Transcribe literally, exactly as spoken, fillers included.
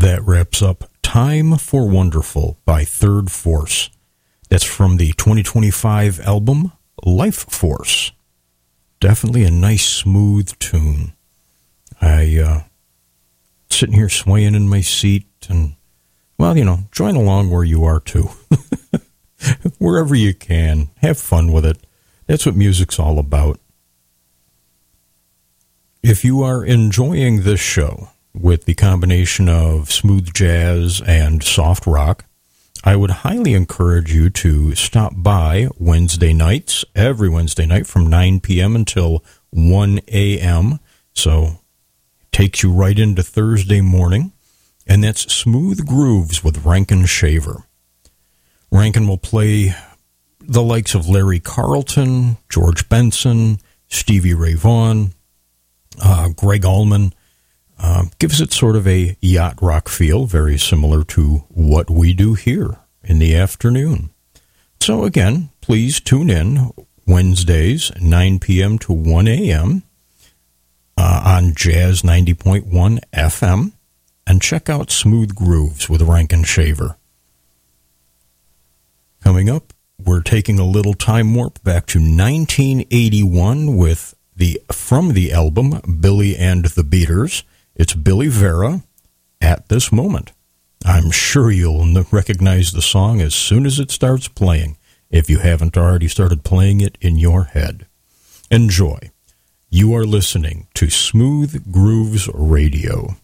That wraps up Time for Wonderful by Third Force. That's from the twenty twenty-five album Life Force. Definitely a nice, smooth tune. I, uh, sitting here swaying in my seat and, well, you know, join along where you are too. Wherever you can. Have fun with it. That's what music's all about. If you are enjoying this show with the combination of smooth jazz and soft rock, I would highly encourage you to stop by Wednesday nights, every Wednesday night from nine p.m. until one a.m. So it takes you right into Thursday morning, and that's Smooth Grooves with Rankin Shaver. Rankin will play the likes of Larry Carlton, George Benson, Stevie Ray Vaughan, uh, Greg Allman. Uh, gives it sort of a yacht rock feel, very similar to what we do here in the afternoon. So again, please tune in Wednesdays, nine p.m. to one a.m. Uh, on Jazz ninety point one F M, and check out Smooth Grooves with Rankin Shaver. Coming up, we're taking a little time warp back to nineteen eighty-one with the from the album Billy and the Beaters. It's Billy Vera, At This Moment. I'm sure you'll recognize the song as soon as it starts playing, if you haven't already started playing it in your head. Enjoy. You are listening to Smooth Grooves Radio.